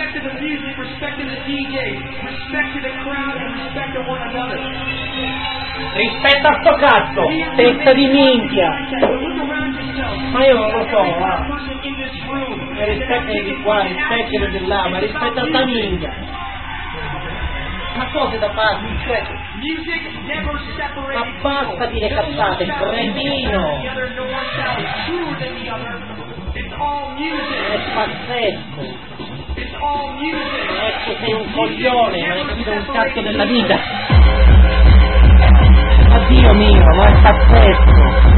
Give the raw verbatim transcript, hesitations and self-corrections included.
Respect to the music, respect to the D J, respect to the crowd, and respect to one another. Rispetta sto cazzo, testa di minchia. Ma io non lo so, va. E rispettali di qua, rispettali di là, ma rispetta sta minchia. Ma cose da fare, cioè. Ma basta dire cazzate, cretino. È pazzesco. Ecco, sei un coglione, non hai capito un cazzo della vita. Addio mio, ma è pazzesco.